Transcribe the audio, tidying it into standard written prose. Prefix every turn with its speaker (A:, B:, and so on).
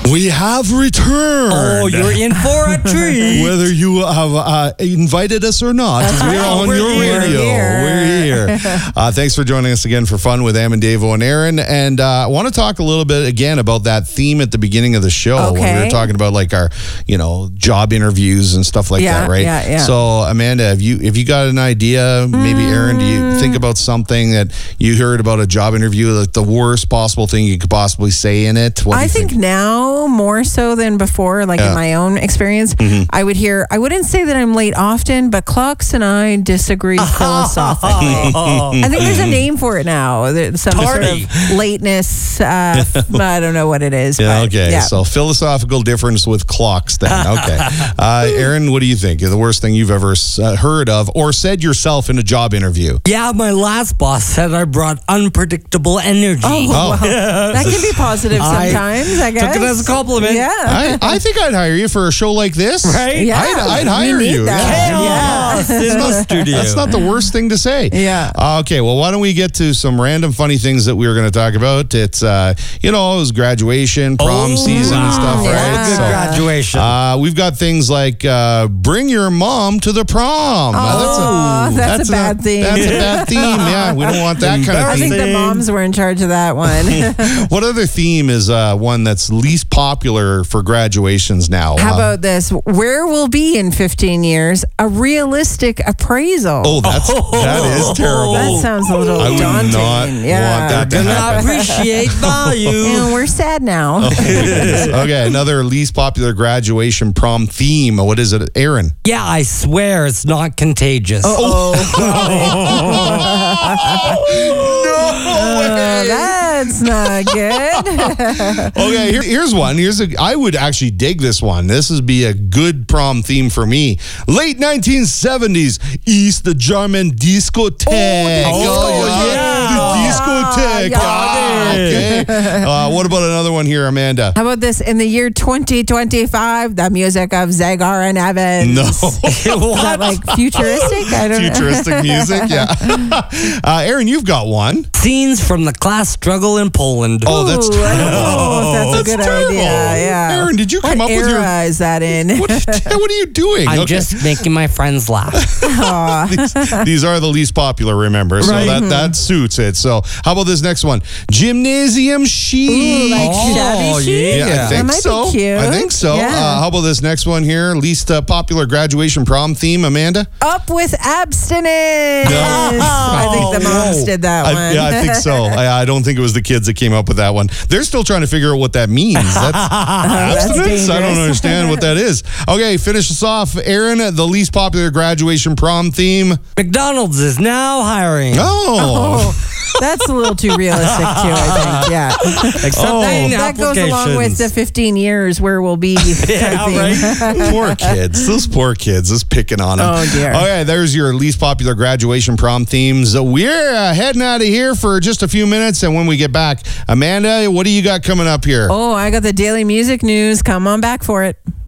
A: We have returned.
B: Oh, you're in for a treat.
A: Whether you have invited us or not, we're on
B: We're
A: your
B: here.
A: radio. We're here. Thanks for joining us again for fun with Am and Davo and Aaron. And I want to talk a little bit again about that theme at the beginning of the show when we were talking about like our, job interviews and stuff like that, right?
C: Yeah.
A: So Amanda, have you got an idea? Maybe Aaron, do you think about something that you heard about a job interview, like the worst possible thing you could possibly say in it?
C: I think now more so than before, like in my own experience, I wouldn't say that I'm late often, but Clucks and I disagree philosophically. I think there's a name for it now. There's some sort of lateness. I don't know what it is.
A: Yeah,
C: but,
A: okay.
C: yeah.
A: So philosophical difference with clocks then. Okay. Aaron, what do you think? The worst thing you've ever heard of or said yourself in a job interview?
B: Yeah, my last boss said I brought unpredictable energy.
C: Oh. Well, that can be positive sometimes, I guess.
B: Took it as a compliment.
C: Yeah.
A: I think I'd hire you for a show like this.
B: Right?
C: Yeah.
A: I'd hire
C: We need
A: you.
C: that.
B: Chaos in the studio.
A: That's not the worst thing to say.
C: Yeah.
A: Okay, well, why don't we get to some random funny things that we were going to talk about? It's, it was graduation, prom season and stuff,
C: Yeah.
A: right?
B: Good graduation.
A: We've got things like bring your mom to the prom.
C: That's a bad theme.
A: That's a bad theme. Yeah, we don't want that kind of
C: I
A: theme.
C: think the moms were in charge of that one.
A: What other theme is one that's least popular for graduations now?
C: How about this? Where we'll be in 15 years? A realistic appraisal.
A: Oh, that is terrible.
C: That sounds a little
A: I would
C: daunting.
A: not want that to
B: Gonna
A: happen.
B: appreciate value.
C: And we're sad now.
A: Okay, another least popular graduation prom theme. What is it, Aaron?
B: Yeah, I swear it's not contagious.
C: That's not good.
A: Okay, here's one. I would actually dig this one. This would be a good prom theme for me. Late 1970s, East German discotheque. The discotheque. Okay. What about another one here, Amanda?
C: How about this? In the year 2025, the music of Zagar and Evans.
A: No.
C: Is that like futuristic? I don't know.
A: Futuristic music, yeah. Aaron, you've got one.
B: Scenes from the class struggle in Poland.
A: Oh, that's
C: Ooh,
A: terrible.
C: I don't know if that's a good
A: terrible.
C: idea. Yeah.
A: Aaron, did you come
C: What
A: up with your...
C: era is that in?
A: What are you doing?
B: I'm
A: Okay.
B: just making my friends laugh.
A: These are the least popular, remember? So
B: Right.
A: that suits it. So how about this next one? Gymnasium chic.
C: Ooh, like shabby chic?
A: Yeah, I
C: That
A: think
C: might be
A: so.
C: cute.
A: I think so.
C: Yeah.
A: How about this next one here? Least popular graduation prom theme, Amanda?
C: Up with abstinence. I think the moms did that one.
A: I think so. I don't think it was the kids that came up with that one. They're still trying to figure out what that means. That's abstinence? I don't
C: dangerous.
A: understand what that is. Okay, finish us off. Aaron, the least popular graduation prom theme.
B: McDonald's is now hiring.
A: Oh.
C: That's a little too realistic too, I think. Yeah.
B: Accepting
C: That goes along with the
B: applications.
C: 15 years where we'll be.
A: Poor kids. Those poor kids. Just picking on them.
C: Oh, dear.
A: Okay, there's your least popular graduation prom themes. We're heading out of here for just a few minutes, and when we get back, Amanda, what do you got coming up here?
C: Oh, I got the daily music news. Come on back for it.